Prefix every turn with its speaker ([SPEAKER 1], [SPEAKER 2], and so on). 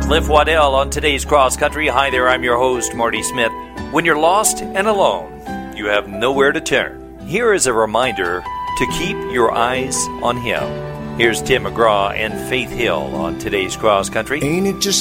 [SPEAKER 1] Cliff Waddell on today's Cross Country. Hi there, I'm your host, Marty Smith. When you're lost and alone, you have nowhere to turn. Here is a reminder to keep your eyes on Him. Here's Tim McGraw and Faith Hill on today's Cross Country.
[SPEAKER 2] Ain't it just